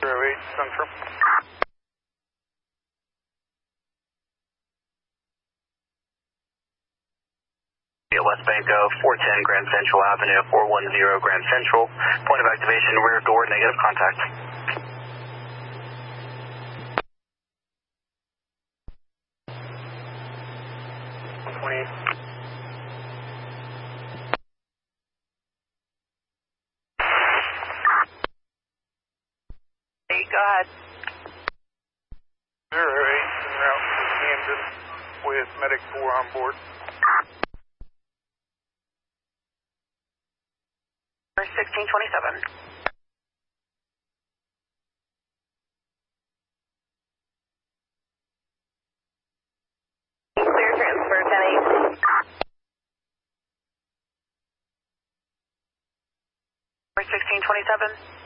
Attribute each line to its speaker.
Speaker 1: 08 Central.
Speaker 2: West Banco, 410 Grand Central Avenue, 410 Grand Central. Point of activation, rear door, negative contact.
Speaker 3: Hey, go ahead.
Speaker 1: 08 en route to Camden with Medic 4 on board.
Speaker 3: 1627. Clear transfer, 10-8. 1627.